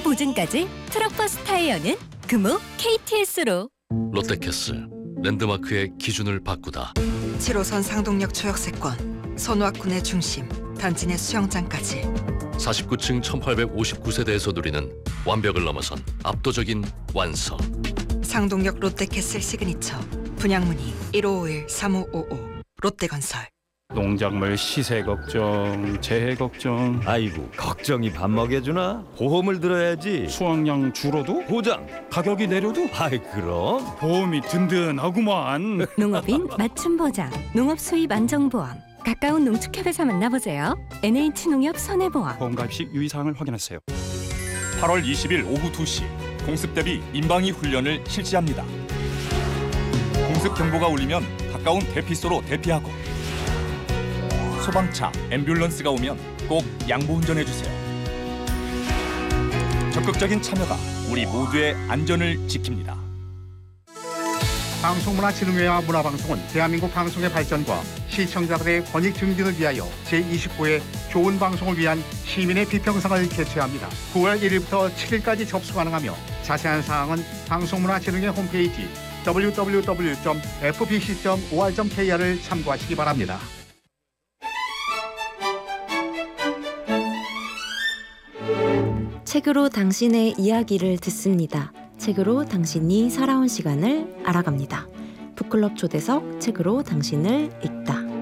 보증까지 트럭버스 타이어는 금호 KTS로. 롯데캐슬 랜드마크의 기준을 바꾸다. 7호선 상동역 초역세권, 선호학군의 중심, 단지 내 수영장까지 49층 1859세대에서 누리는 완벽을 넘어선 압도적인 완성. 상동역 롯데캐슬 시그니처 분양문의 1551-3555 롯데건설. 농작물 시세 걱정, 재해 걱정, 아이고 걱정이 밥 먹여주나? 보험을 들어야지. 수확량 줄어도 보장. 가격이 내려도 아이 그럼 보험이 든든하구만. 농업인 맞춤 보장, 농업 수입 안정보험. 가까운 농축협에서 만나보세요. NH농협 손해보험. 보험 가입 시 유의사항을 확인하세요. 8월 20일 오후 2시 공습 대비 민방위 훈련을 실시합니다. 공습 경보가 울리면 가까운 대피소로 대피하고 소방차, 앰뷸런스가 오면 꼭 양보 운전해주세요. 적극적인 참여가 우리 모두의 안전을 지킵니다. 방송문화진흥회와 문화방송은 대한민국 방송의 발전과 시청자들의 권익 증진을 위하여 제29회 좋은 방송을 위한 시민의 비평상을 개최합니다. 9월 1일부터 7일까지 접수 가능하며 자세한 사항은 방송문화진흥회 홈페이지 www.fbc.or.kr을 참고하시기 바랍니다. 책으로 당신의 이야기를 듣습니다. 책으로 당신이 살아온 시간을 알아갑니다. 북클럽 초대석 책으로 당신을 읽다.